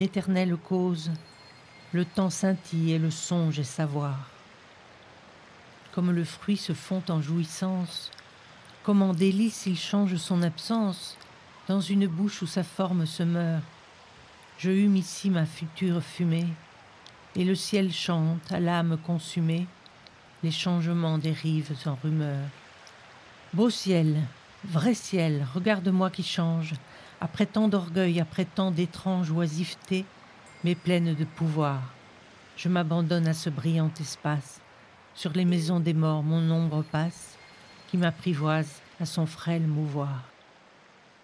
Éternelle cause, le temps scintille et le songe est savoir. Comme le fruit se fond en jouissance, comme en délice il change son absence, dans une bouche où sa forme se meurt. Je hume ici ma future fumée, et le ciel chante à l'âme consumée les changements des rives en rumeur. Beau ciel, vrai ciel, regarde-moi qui change, après tant d'orgueil, après tant d'étrange oisiveté, mais pleine de pouvoir. Je m'abandonne à ce brillant espace. Sur les maisons des morts, mon ombre passe, qui m'apprivoise à son frêle mouvoir.